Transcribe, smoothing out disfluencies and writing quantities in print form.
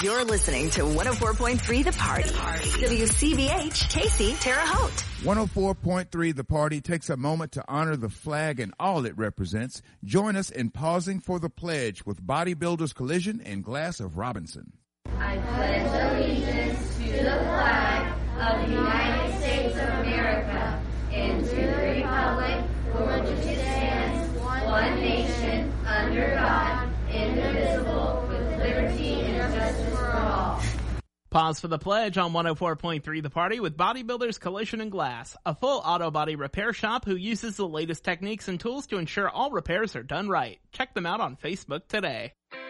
You're listening to 104.3 The Party. WCBH, Casey, Terre Haute. 104.3 The Party takes a moment to honor the flag and all it represents. Join us in pausing for the pledge with Bodybuilders Collision and Glass of Robinson. I pledge allegiance to the flag of the United States of America and to the republic for which it stands, one nation, under God, indivisible, with liberty and justice for all. Pause for the pledge on 104.3 The Party with Bodybuilders Collision and Glass, a full auto body repair shop who uses the latest techniques and tools to ensure all repairs are done right. Check them out on Facebook today.